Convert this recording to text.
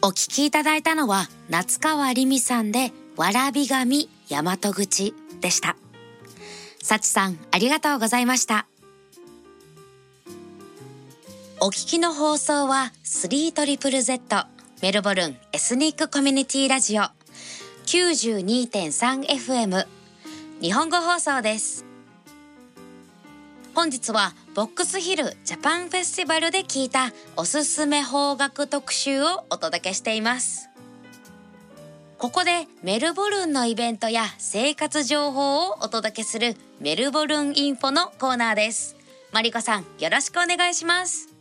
お聞きいただいたのは夏川りみさんでわらび神大和口でした。幸さんありがとうございました。お聞きの放送は 3ZZZ メルボルンエスニックコミュニティラジオ 92.3FM 日本語放送です。本日はボックスヒルジャパンフェスティバルで聞いたおすすめ邦楽特集をお届けしています。ここでメルボルンのイベントや生活情報をお届けするメルボルンインフォのコーナーです。マリコさんよろしくお願いします。